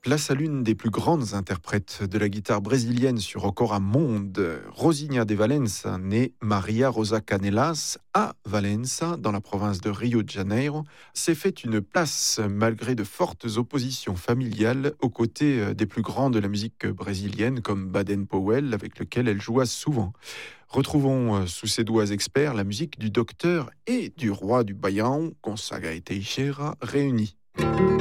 Place à l'une des plus grandes interprètes de la guitare brésilienne sur Okora Monde, Rosinha de Valença, née Maria Rosa Canelas à Valença, dans la province de Rio de Janeiro, s'est fait une place malgré de fortes oppositions familiales aux côtés des plus grands de la musique brésilienne comme Baden Powell, avec lequel elle joua souvent. Retrouvons sous ses doigts experts la musique du docteur et du roi du Baião, Gonçaga et Teixeira, réunis.